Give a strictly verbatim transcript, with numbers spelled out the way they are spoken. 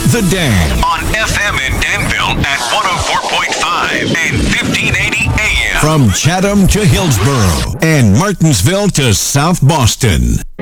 The Dan. On F M in Danville at one oh four point five and fifteen eighty A M. From Chatham to Hillsboro and Martinsville to South Boston.